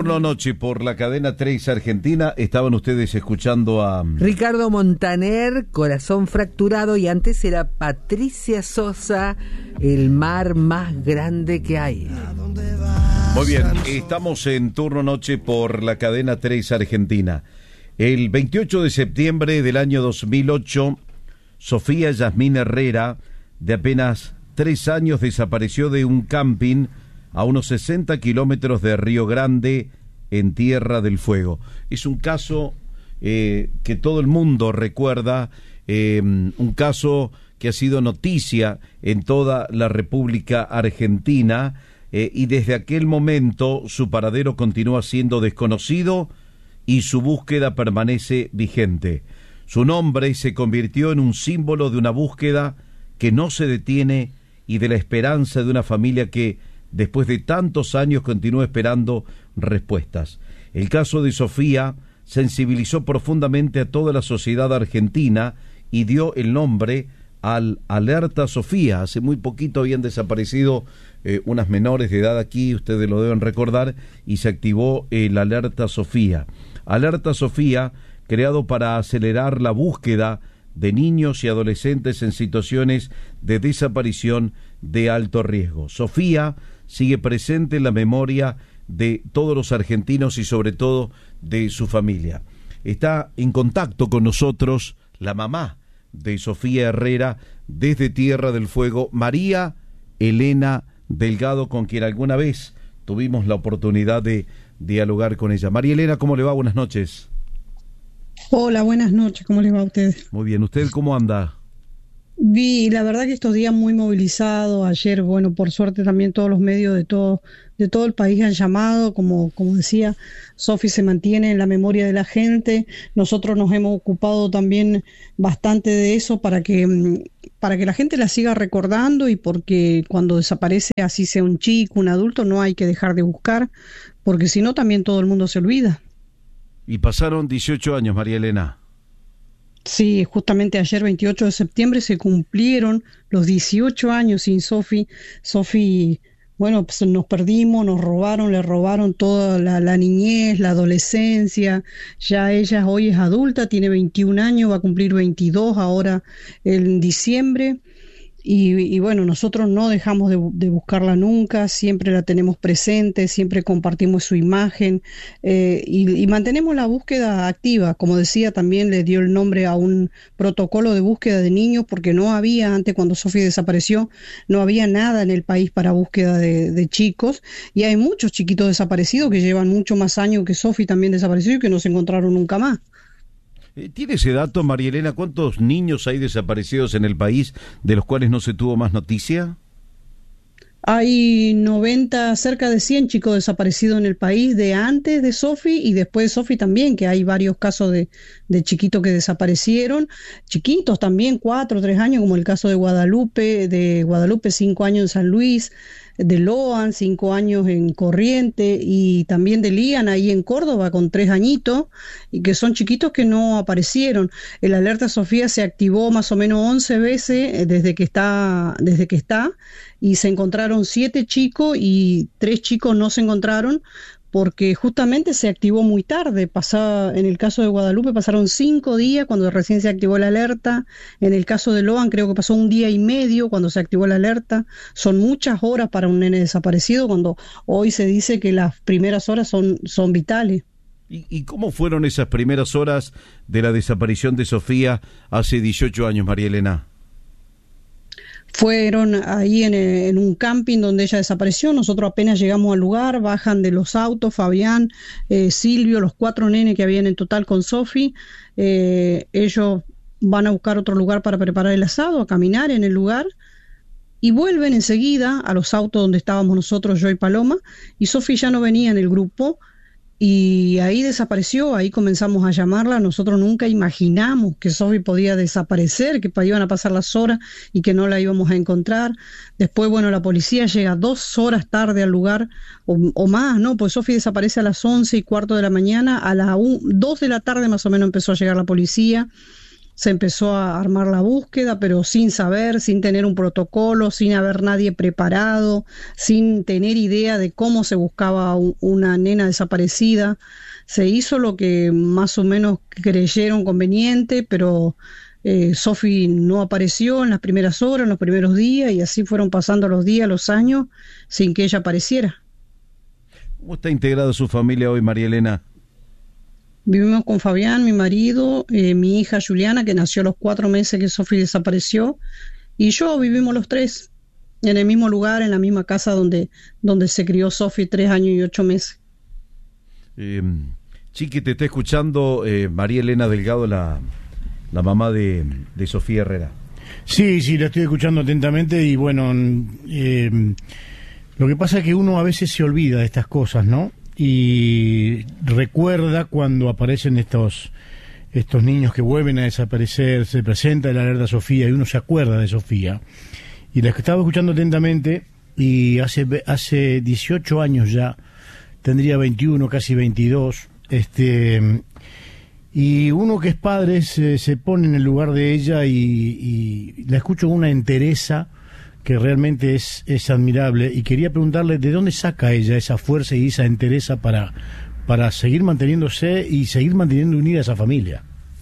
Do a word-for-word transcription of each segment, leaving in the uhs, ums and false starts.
Turno Noche por la cadena tres Argentina. Estaban ustedes escuchando a Ricardo Montaner, Corazón Fracturado, y antes era Patricia Sosa, El mar más grande que hay. Muy bien, estamos en Turno Noche por la cadena tres Argentina. El veintiocho de septiembre del año dos mil ocho, Sofía Yasmín Herrera, de apenas tres años, desapareció de un camping a unos sesenta kilómetros de Río Grande, en Tierra del Fuego. Es un caso eh, que todo el mundo recuerda, eh, un caso que ha sido noticia en toda la República Argentina, eh, y desde aquel momento su paradero continúa siendo desconocido y su búsqueda permanece vigente. Su nombre se convirtió en un símbolo de una búsqueda que no se detiene y de la esperanza de una familia que, después de tantos años, continúa esperando respuestas. El caso de Sofía sensibilizó profundamente a toda la sociedad argentina y dio el nombre al Alerta Sofía. Hace muy poquito habían desaparecido eh, unas menores de edad aquí, ustedes lo deben recordar, y se activó el Alerta Sofía. Alerta Sofía, creado para acelerar la búsqueda de niños y adolescentes en situaciones de desaparición de alto riesgo. Sofía sigue presente en la memoria de todos los argentinos y sobre todo de su familia. Está en contacto con nosotros la mamá de Sofía Herrera desde Tierra del Fuego, María Elena Delgado, con quien alguna vez tuvimos la oportunidad de dialogar con ella. María Elena, ¿cómo le va? Buenas noches. Hola, buenas noches, ¿cómo les va a ustedes? Muy bien, ¿usted cómo anda? Vi, la verdad que estos días muy movilizados. Ayer, bueno, por suerte también todos los medios de todo de todo el país han llamado. Como, como decía, Sofi se mantiene en la memoria de la gente. Nosotros nos hemos ocupado también bastante de eso para que, para que la gente la siga recordando, y porque cuando desaparece, así sea un chico, un adulto, no hay que dejar de buscar, porque si no también todo el mundo se olvida. Y pasaron dieciocho años, María Elena. Sí, justamente ayer, veintiocho de septiembre, se cumplieron los dieciocho años sin Sofi. Sofi, bueno, pues nos perdimos, nos robaron, le robaron toda la, la niñez, la adolescencia. Ya ella hoy es adulta, tiene veintiún años, va a cumplir veintidós ahora en diciembre. Y, y bueno, nosotros no dejamos de, de buscarla nunca, siempre la tenemos presente, siempre compartimos su imagen, eh, y, y mantenemos la búsqueda activa. Como decía, también le dio el nombre a un protocolo de búsqueda de niños, porque no había, antes cuando Sofía desapareció, no había nada en el país para búsqueda de, de chicos, y hay muchos chiquitos desaparecidos que llevan mucho más años que Sofía también desapareció y que no se encontraron nunca más. ¿Tiene ese dato, María Elena? ¿Cuántos niños hay desaparecidos en el país de los cuales no se tuvo más noticia? Hay noventa, cerca de cien chicos desaparecidos en el país, de antes de Sofi y después de Sofi también, que hay varios casos de, de chiquitos que desaparecieron, chiquitos también, cuatro, tres años, como el caso de Guadalupe, de Guadalupe, cinco años en San Luis, de Loan, cinco años en Corriente, y también de Lian ahí en Córdoba con tres añitos, y que son chiquitos que no aparecieron. El Alerta Sofía se activó más o menos once veces desde que está, desde que está, y se encontraron siete chicos y tres chicos no se encontraron, porque justamente se activó muy tarde. Pasaba, en el caso de Guadalupe pasaron cinco días cuando recién se activó la alerta. En el caso de Loan creo que pasó un día y medio cuando se activó la alerta. Son muchas horas para un nene desaparecido, cuando hoy se dice que las primeras horas son, son vitales. ¿Y, ¿Y cómo fueron esas primeras horas de la desaparición de Sofía hace dieciocho años, María Elena? Fueron ahí en, en un camping donde ella desapareció. Nosotros apenas llegamos al lugar, bajan de los autos Fabián, eh, Silvio, los cuatro nenes que habían en total con Sofi. Eh, ellos van a buscar otro lugar para preparar el asado, a caminar en el lugar, y vuelven enseguida a los autos donde estábamos nosotros, yo y Paloma, y Sofi ya no venía en el grupo. Y ahí desapareció, ahí comenzamos a llamarla. Nosotros nunca imaginamos que Sofi podía desaparecer, que iban a pasar las horas y que no la íbamos a encontrar. Después, bueno, la policía llega dos horas tarde al lugar, o, o más, ¿no? Pues Sofi desaparece a las once y cuarto de la mañana, a las dos de la tarde más o menos empezó a llegar la policía. se empezó a armar la búsqueda, pero sin saber, sin tener un protocolo, sin haber nadie preparado, sin tener idea de cómo se buscaba un, una nena desaparecida. Se hizo lo que más o menos creyeron conveniente, pero eh, Sofi no apareció en las primeras horas, en los primeros días, y así fueron pasando los días, los años, sin que ella apareciera. ¿Cómo está integrada su familia hoy, María Elena? Vivimos con Fabián, mi marido, eh, mi hija Juliana, que nació a los cuatro meses que Sofi desapareció, y yo vivimos los tres en el mismo lugar, en la misma casa donde, donde se crió Sofi tres años y ocho meses. Eh, Chiqui, te está escuchando eh, María Elena Delgado, la, la mamá de, de Sofía Herrera. Sí, sí, la estoy escuchando atentamente y bueno, eh, lo que pasa es que uno a veces se olvida de estas cosas, ¿no? Y recuerda cuando aparecen estos estos niños que vuelven a desaparecer, se presenta la alerta Sofía y uno se acuerda de Sofía. Y la que estaba escuchando atentamente, y hace hace dieciocho años ya, tendría veintiuno, casi veintidós, este, y uno que es padre se, se pone en el lugar de ella y, y la escucho con una entereza que realmente es, es admirable, y quería preguntarle de dónde saca ella esa fuerza y esa entereza para, para seguir manteniéndose y seguir manteniendo unida a esa familia.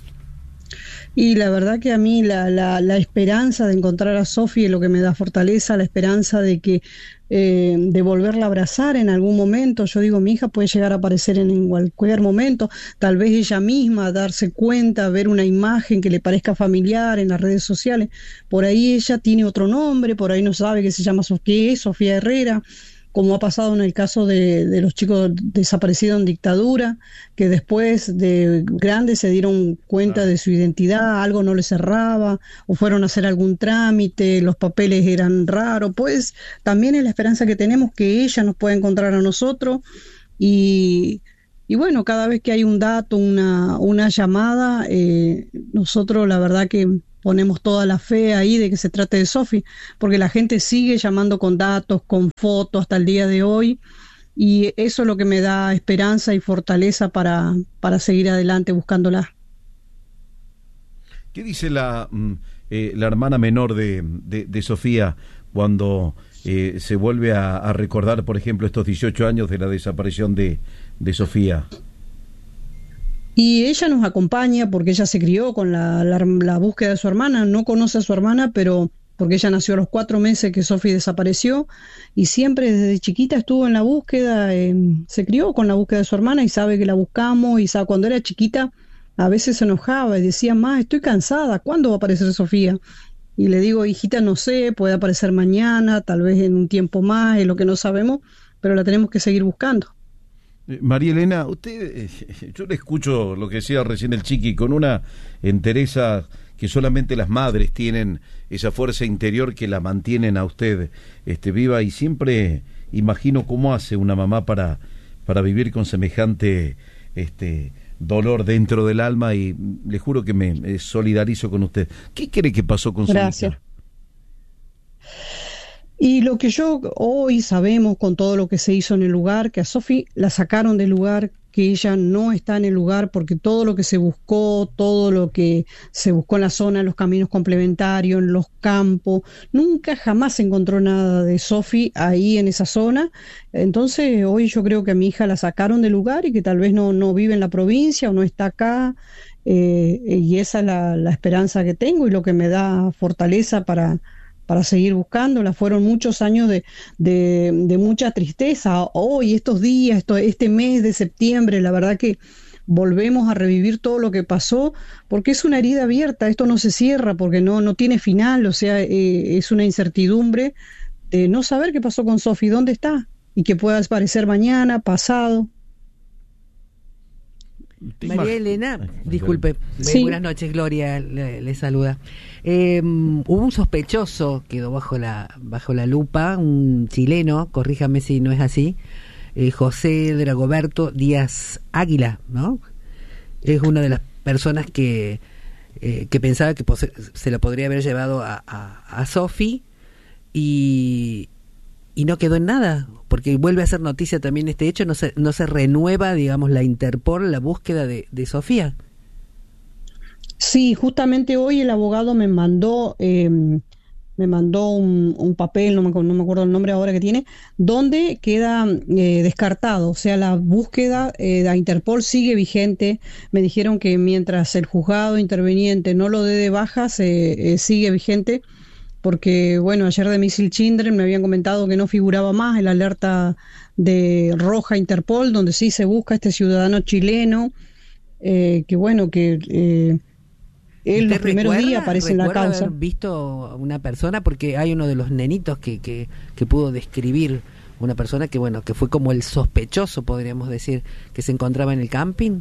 Y la verdad que a mí la, la, la esperanza de encontrar a Sofi es lo que me da fortaleza, la esperanza de que eh, de volverla a abrazar en algún momento. Yo digo, mi hija puede llegar a aparecer en, en cualquier momento, tal vez ella misma darse cuenta, ver una imagen que le parezca familiar en las redes sociales. Por ahí ella tiene otro nombre, por ahí no sabe que se llama Sofía, Sofía Herrera, como ha pasado en el caso de, de los chicos desaparecidos en dictadura, que después de grandes se dieron cuenta de su identidad, algo no les cerraba, o fueron a hacer algún trámite, los papeles eran raros. Pues también es la esperanza que tenemos, que ella nos pueda encontrar a nosotros, y, y bueno, cada vez que hay un dato, una, una llamada, eh, nosotros la verdad que ponemos toda la fe ahí de que se trate de Sofi, porque la gente sigue llamando con datos, con fotos hasta el día de hoy, y eso es lo que me da esperanza y fortaleza para, para seguir adelante buscándola. ¿Qué dice la, eh, la hermana menor de, de, de Sofía cuando eh, se vuelve a, a recordar, por ejemplo, estos dieciocho años de la desaparición de, de Sofía? Y ella nos acompaña porque ella se crió con la, la, la búsqueda de su hermana, no conoce a su hermana, pero porque ella nació a los cuatro meses que Sofi desapareció, y siempre desde chiquita estuvo en la búsqueda, eh, se crió con la búsqueda de su hermana y sabe que la buscamos, y sabe, cuando era chiquita a veces se enojaba y decía, ma, estoy cansada, ¿cuándo va a aparecer Sofía? Y le digo, hijita, no sé, puede aparecer mañana, tal vez en un tiempo más, es lo que no sabemos, pero la tenemos que seguir buscando. María Elena, usted, yo le escucho lo que decía recién el Chiqui, con una entereza que solamente las madres tienen, esa fuerza interior que la mantienen a usted este, viva, y siempre imagino cómo hace una mamá para, para vivir con semejante este, dolor dentro del alma, y le juro que me, me solidarizo con usted. ¿Qué cree que pasó con su hija? Gracias. Y lo que yo hoy sabemos con todo lo que se hizo en el lugar, que a Sofi la sacaron del lugar, que ella no está en el lugar, porque todo lo que se buscó, todo lo que se buscó en la zona, en los caminos complementarios, en los campos, nunca jamás se encontró nada de Sofi ahí en esa zona. Entonces hoy yo creo que a mi hija la sacaron del lugar y que tal vez no, no vive en la provincia o no está acá, eh, y esa es la, la esperanza que tengo y lo que me da fortaleza para... para seguir buscándola. Fueron muchos años de, de, de mucha tristeza. Hoy, estos días, esto, este mes de septiembre, la verdad que volvemos a revivir todo lo que pasó, porque es una herida abierta, esto no se cierra, porque no, no tiene final, o sea, eh, es una incertidumbre de no saber qué pasó con Sofi, dónde está, y que pueda aparecer mañana, pasado. María Elena, disculpe, sí. Buenas noches, Gloria le, le saluda. Eh, hubo un sospechoso, quedó bajo la bajo la lupa, un chileno, corríjame si no es así, eh, José Dragoberto Díaz Águila, ¿no? Es una de las personas que eh, que pensaba que pose- se la podría haber llevado a, a, a Sofi, y y no quedó en nada, porque vuelve a ser noticia también este hecho, no se, no se renueva, digamos, la Interpol, la búsqueda de, de Sofía. Sí, justamente hoy el abogado me mandó, eh, me mandó un, un papel, no me, acu- no me acuerdo el nombre ahora que tiene, donde queda eh, descartado, o sea, la búsqueda eh, de Interpol sigue vigente. Me dijeron que mientras el juzgado interveniente no lo dé de baja, se, eh, sigue vigente, porque, bueno, ayer de Missile Children me habían comentado que no figuraba más el alerta de roja Interpol, donde sí se busca a este ciudadano chileno, eh, que bueno, que... Eh, él los primeros días aparece en la causa. ¿Haber visto a una persona? Porque hay uno de los nenitos que, que, que pudo describir una persona que, bueno, que fue como el sospechoso, podríamos decir, que se encontraba en el camping.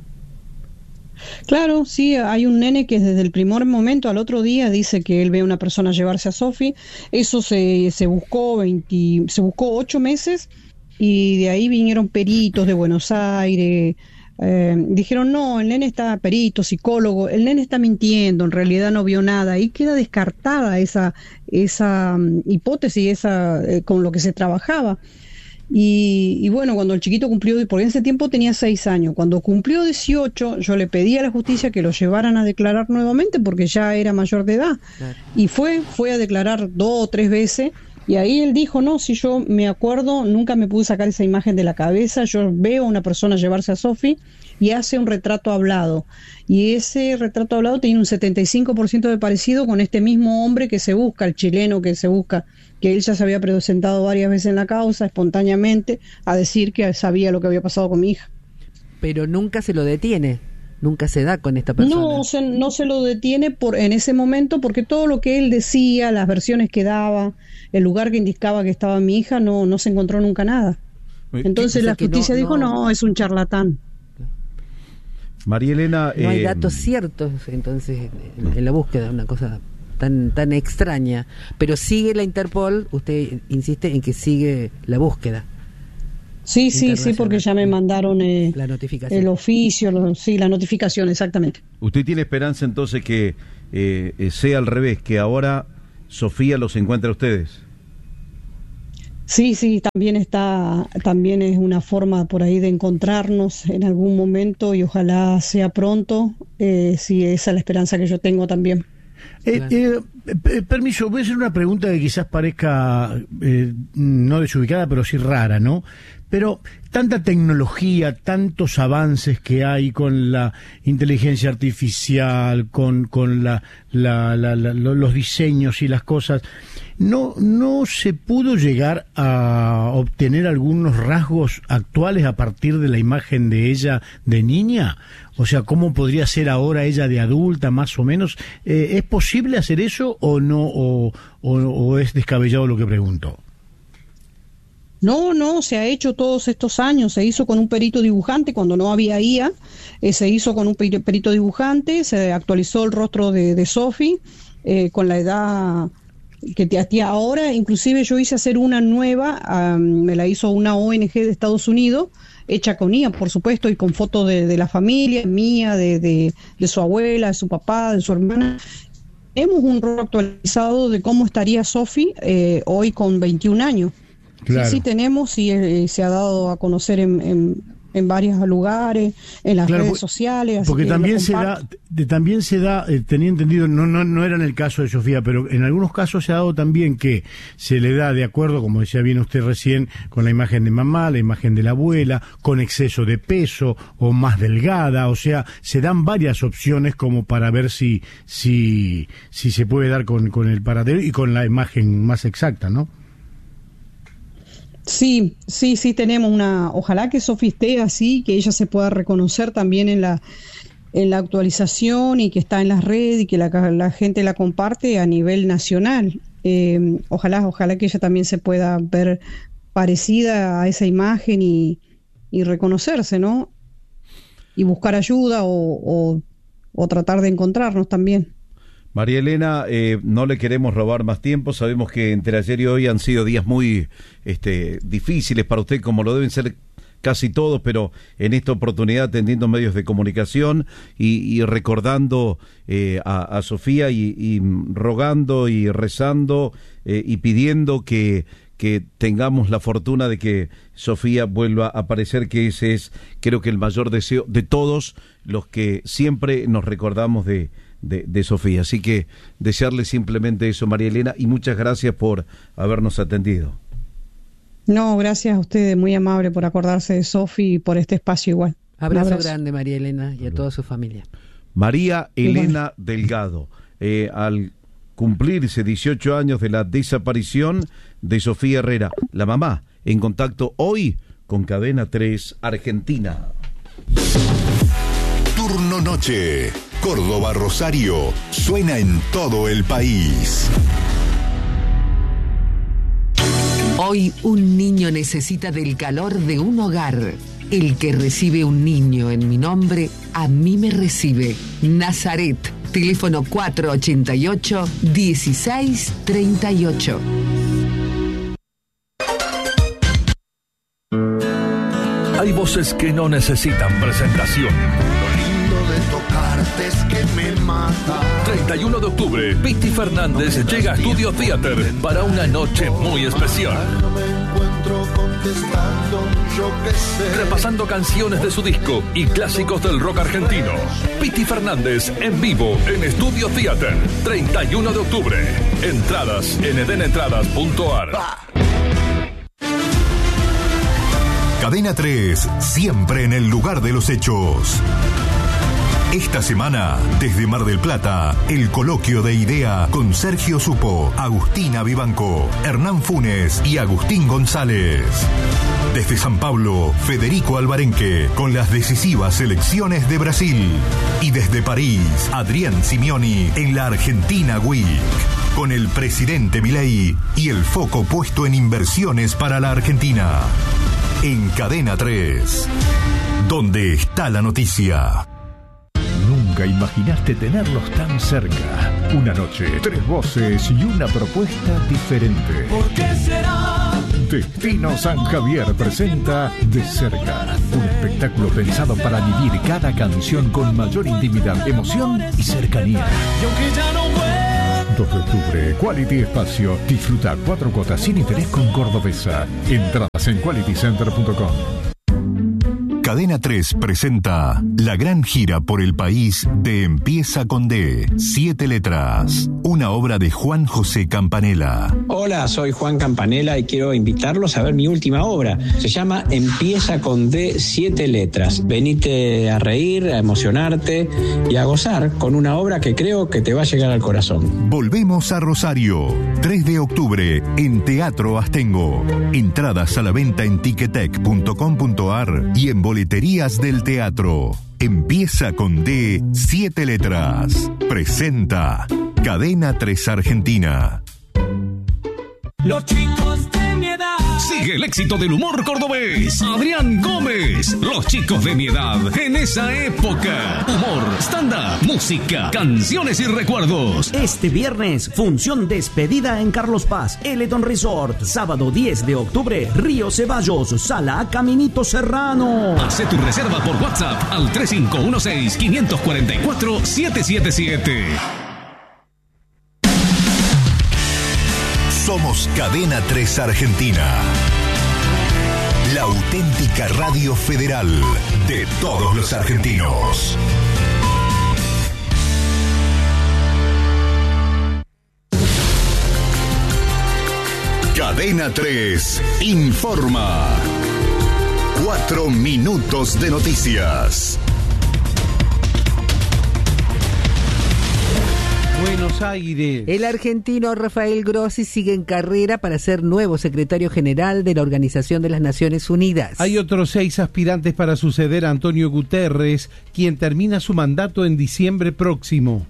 Claro, sí, hay un nene que desde el primer momento al otro día dice que él ve a una persona llevarse a Sofi. Eso se, se buscó veinte, se buscó ocho meses y de ahí vinieron peritos de Buenos Aires. Eh, dijeron, no, el nene está perito, psicólogo, el nene está mintiendo, en realidad no vio nada. Y queda descartada esa, esa um, hipótesis, esa eh, con lo que se trabajaba. Y, y bueno, cuando el chiquito cumplió, por ese tiempo tenía seis años, cuando cumplió dieciocho, yo le pedí a la justicia que lo llevaran a declarar nuevamente porque ya era mayor de edad. Claro. Y fue, fue a declarar dos o tres veces. Y ahí él dijo, no, si yo me acuerdo, nunca me pude sacar esa imagen de la cabeza, yo veo a una persona llevarse a Sofi y hace un retrato hablado. Y ese retrato hablado tiene un setenta y cinco por ciento de parecido con este mismo hombre que se busca, el chileno que se busca, que él ya se había presentado varias veces en la causa, espontáneamente, a decir que sabía lo que había pasado con mi hija. Pero nunca se lo detiene. Nunca se da con esta persona. No se, no se lo detiene por en ese momento porque todo lo que él decía, las versiones que daba, el lugar que indicaba que estaba mi hija, no, no se encontró nunca nada. Entonces la justicia no, dijo, no, no, es un charlatán. María Elena... No hay eh, datos ciertos, entonces, en, en la búsqueda, una cosa tan, tan extraña. Pero sigue la Interpol, usted insiste en que sigue la búsqueda. Sí, sí, sí, porque ya me mandaron eh, la notificación. El oficio, lo, sí, la notificación, exactamente. ¿Usted tiene esperanza entonces que eh, sea al revés, que ahora Sofía los encuentre a ustedes? Sí, sí, también está, también es una forma por ahí de encontrarnos en algún momento y ojalá sea pronto. Eh, sí, esa es la esperanza que yo tengo también. Eh, eh, eh, permiso, voy a hacer una pregunta que quizás parezca eh, no desubicada, pero sí rara, ¿no? Pero tanta tecnología, tantos avances que hay con la inteligencia artificial, con, con la, la, la, la, los diseños y las cosas, ¿no, no se pudo llegar a obtener algunos rasgos actuales a partir de la imagen de ella de niña? O sea, ¿cómo podría ser ahora ella de adulta, más o menos? Eh, ¿Es posible hacer eso o no, o, o, o es descabellado lo que pregunto? No, no, se ha hecho todos estos años, se hizo con un perito dibujante cuando no había I A, eh, se hizo con un perito dibujante, se actualizó el rostro de, de Sofi eh, con la edad que te hacía ahora, inclusive yo hice hacer una nueva, um, me la hizo una O N G de Estados Unidos, hecha con I A, por supuesto, y con fotos de, de la familia, mía, de, de, de su abuela, de su papá, de su hermana. Tenemos un rostro actualizado de cómo estaría Sofi eh, hoy con veintiún años. Claro. Sí, sí tenemos, y eh, se ha dado a conocer en, en, en varios lugares, en las claro, redes sociales. Porque también se, da, de, también se da, eh, tenía entendido, no, no, no era en el caso de Sofía, pero en algunos casos se ha dado también que se le da de acuerdo, como decía bien usted recién, con la imagen de mamá, la imagen de la abuela, con exceso de peso o más delgada, o sea, se dan varias opciones como para ver si, si, si se puede dar con, con el paradero y con la imagen más exacta, ¿no? Sí, sí, sí tenemos una, ojalá que Sofi esté así, que ella se pueda reconocer también en la en la actualización y que está en las redes y que la, la gente la comparte a nivel nacional. Eh, ojalá, ojalá que ella también se pueda ver parecida a esa imagen y, y reconocerse, ¿no? Y buscar ayuda o, o, o tratar de encontrarnos también. María Elena, eh, no le queremos robar más tiempo, sabemos que entre ayer y hoy han sido días muy este, difíciles para usted, como lo deben ser casi todos, pero en esta oportunidad atendiendo medios de comunicación y, y recordando eh, a, a Sofía y, y rogando y rezando eh, y pidiendo que, que tengamos la fortuna de que Sofía vuelva a aparecer, que ese es creo que el mayor deseo de todos los que siempre nos recordamos de de, de Sofía. Así que desearle simplemente eso, María Elena, y muchas gracias por habernos atendido. No, gracias a ustedes, muy amable por acordarse de Sofi y por este espacio igual. Abrazo, abrazo grande, María Elena, y a toda su familia. María Elena Delgado, eh, al cumplirse dieciocho años de la desaparición de Sofía Herrera, la mamá, en contacto hoy con Cadena tres Argentina. Turno Noche, Córdoba Rosario, suena en todo el país. Hoy un niño necesita del calor de un hogar. El que recibe un niño en mi nombre, a mí me recibe. Nazaret, teléfono cuatro ochenta y ocho, dieciséis treinta y ocho. Hay voces que no necesitan presentación. Es que me mata. treinta y uno de octubre, Piti Fernández no llega a Studio Theater para una noche muy especial. No me encuentro contestando, yo qué sé. Repasando canciones de su disco y clásicos del rock argentino. Piti Fernández en vivo en Studio Theater, treinta y uno de octubre. Entradas en eden entradas punto a r. Cadena tres, siempre en el lugar de los hechos. Esta semana, desde Mar del Plata, el coloquio de idea con Sergio Supo, Agustina Vivanco, Hernán Funes y Agustín González. Desde San Pablo, Federico Alvarenque, con las decisivas elecciones de Brasil. Y desde París, Adrián Simeoni en la Argentina Week, con el presidente Milei y el foco puesto en inversiones para la Argentina. En Cadena tres, donde está la noticia. Nunca imaginaste tenerlos tan cerca. Una noche, tres voces y una propuesta diferente. ¿Por qué será? Destino San Javier presenta De Cerca, un espectáculo pensado para vivir cada canción con mayor intimidad, emoción y cercanía. Y aunque ya no vuelvo. dos de octubre, Quality Espacio. Disfruta cuatro cuotas sin interés con Cordobesa. Entradas en quality center punto com. Cadena tres presenta la gran gira por el país de Empieza con D, siete letras, una obra de Juan José Campanella. Hola, soy Juan Campanella y quiero invitarlos a ver mi última obra. Se llama Empieza con D, siete letras. Venite a reír, a emocionarte y a gozar con una obra que creo que te va a llegar al corazón. Volvemos a Rosario, tres de octubre, en Teatro Astengo. Entradas a la venta en ticketek punto com punto a r y en boleterías del teatro. Empieza con D, siete letras. Presenta Cadena tres Argentina. Los chicos de mi edad. Sigue el éxito del humor cordobés. Adrián Gómez. Los chicos de mi edad en esa época. Humor, stand-up, música, canciones y recuerdos. Este viernes, función despedida en Carlos Paz, Eleton Resort. Sábado diez de octubre, Río Ceballos, Sala Caminito Serrano. Hace tu reserva por WhatsApp al tres cinco uno seis, cinco cuatro cuatro, siete siete siete. Somos Cadena tres Argentina, la auténtica radio federal de todos los argentinos. Cadena tres informa. Cuatro minutos de noticias. Buenos Aires. El argentino Rafael Grossi sigue en carrera para ser nuevo secretario general de la Organización de las Naciones Unidas. Hay otros seis aspirantes para suceder a Antonio Guterres, quien termina su mandato en diciembre próximo.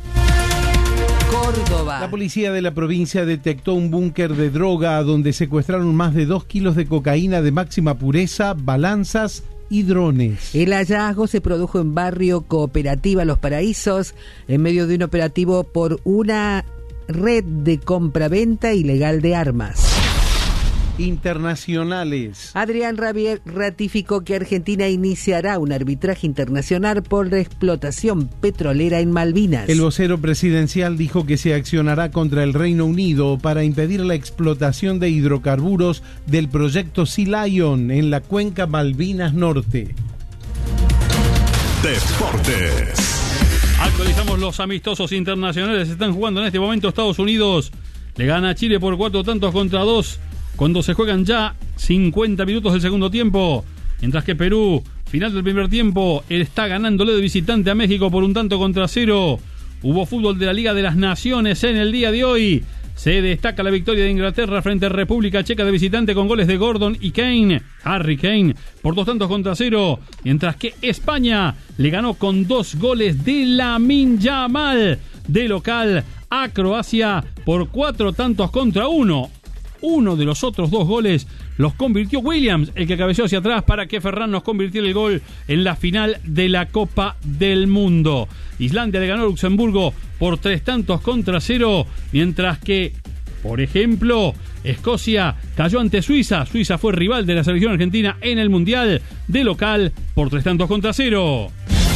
Córdoba. La policía de la provincia detectó un búnker de droga donde secuestraron más de dos kilos de cocaína de máxima pureza, balanzas y drones. El hallazgo se produjo en barrio Cooperativa Los Paraísos, en medio de un operativo por una red de compra-venta ilegal de armas. Internacionales. Adrián Rabier ratificó que Argentina iniciará un arbitraje internacional por la explotación petrolera en Malvinas. El vocero presidencial dijo que se accionará contra el Reino Unido para impedir la explotación de hidrocarburos del proyecto Sea Lion en la cuenca Malvinas Norte. Deportes. Actualizamos los amistosos internacionales. Se están jugando en este momento. Estados Unidos le gana a Chile por cuatro tantos contra dos cuando se juegan ya cincuenta minutos del segundo tiempo. Mientras que Perú, final del primer tiempo, está ganándole de visitante a México por un tanto contra cero. Hubo fútbol de la Liga de las Naciones en el día de hoy. Se destaca la victoria de Inglaterra frente a República Checa de visitante con goles de Gordon y Kane, Harry Kane, por dos tantos contra cero. Mientras que España le ganó con dos goles de Lamine Yamal de local a Croacia por cuatro tantos contra uno. Uno de los otros dos goles los convirtió Williams, el que cabeceó hacia atrás para que Ferran nos convirtiera el gol en la final de la Copa del Mundo. Islandia le ganó a Luxemburgo por tres tantos contra cero, mientras que, por ejemplo, Escocia cayó ante Suiza. Suiza fue rival de la selección argentina en el Mundial de local por tres tantos contra cero.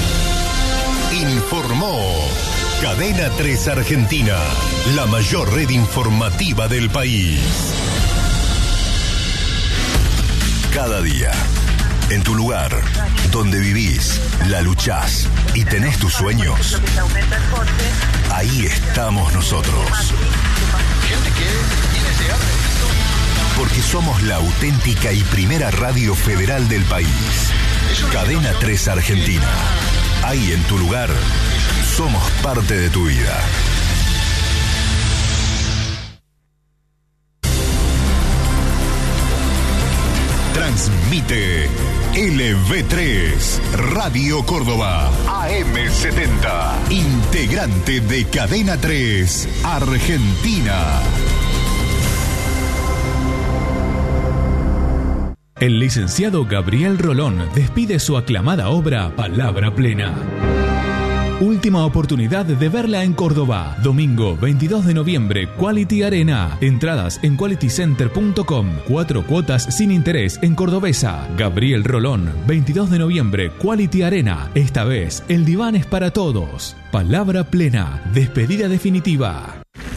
Informó Cadena tres Argentina, la mayor red informativa del país. Cada día, en tu lugar, donde vivís, la luchás y tenés tus sueños, ahí estamos nosotros. Porque somos la auténtica y primera radio federal del país. Cadena tres Argentina. Ahí en tu lugar, somos parte de tu vida. Transmite L V tres, Radio Córdoba, A M setenta, integrante de Cadena tres, Argentina. El licenciado Gabriel Rolón despide su aclamada obra Palabra Plena. Última oportunidad de verla en Córdoba. Domingo veintidós de noviembre, Quality Arena. Entradas en quality center punto com. Cuatro cuotas sin interés en Cordobesa. Gabriel Rolón, veintidós de noviembre, Quality Arena. Esta vez, el diván es para todos. Palabra Plena. Despedida definitiva.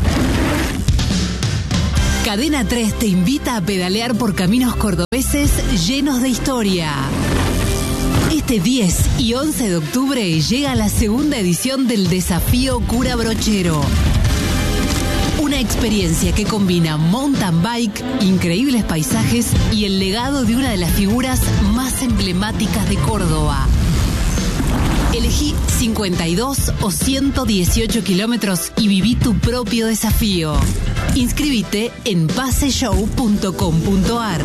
Cadena tres te invita a pedalear por caminos cordobeses llenos de historia. Este diez y once de octubre llega la segunda edición del Desafío Cura Brochero. Una experiencia que combina mountain bike, increíbles paisajes y el legado de una de las figuras más emblemáticas de Córdoba. Elegí cincuenta y dos o ciento dieciocho kilómetros y viví tu propio desafío. Inscríbete en paseshow punto com punto ar.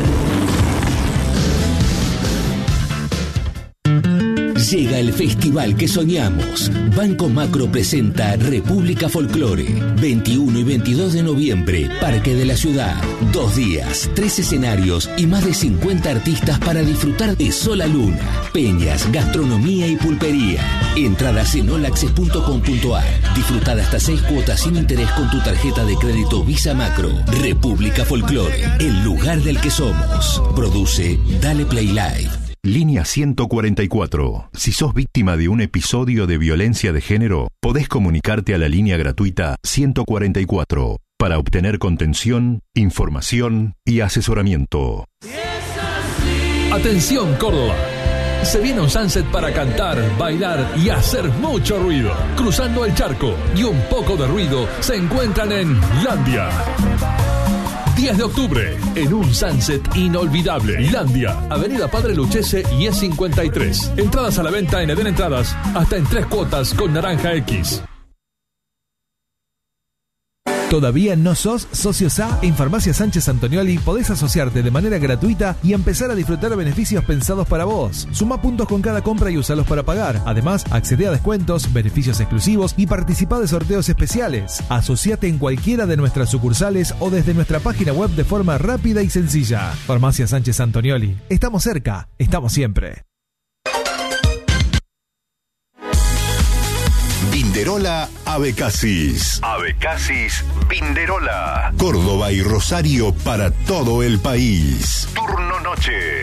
Llega el festival que soñamos. Banco Macro presenta República Folclore. veintiuno y veintidós de noviembre, Parque de la Ciudad. Dos días, tres escenarios y más de cincuenta artistas para disfrutar de Sola Luna, peñas, gastronomía y pulpería. Entradas en all access punto com punto ar. Disfrutar hasta seis cuotas sin interés con tu tarjeta de crédito Visa Macro. República Folclore, el lugar del que somos. Produce Dale Play Live. Línea ciento cuarenta y cuatro. Si sos víctima de un episodio de violencia de género, podés comunicarte a la línea gratuita ciento cuarenta y cuatro para obtener contención, información y asesoramiento. Atención Córdoba. Se viene un sunset para cantar, bailar y hacer mucho ruido. Cruzando el charco y un poco de ruido se encuentran en Landia. diez de octubre, en un sunset inolvidable. Landia, Avenida Padre Lucchese y E cincuenta y tres. Entradas a la venta en Eden Entradas, hasta en tres cuotas con Naranja X. ¿Todavía no sos socio S A? En Farmacia Sánchez Antonioli podés asociarte de manera gratuita y empezar a disfrutar beneficios pensados para vos. Suma puntos con cada compra y usalos para pagar. Además, accede a descuentos, beneficios exclusivos y participa de sorteos especiales. Asociate en cualquiera de nuestras sucursales o desde nuestra página web de forma rápida y sencilla. Farmacia Sánchez Antonioli. Estamos cerca, estamos siempre. Vinderola Abecasis. Abecasis Vinderola. Córdoba y Rosario para todo el país. Turno noche.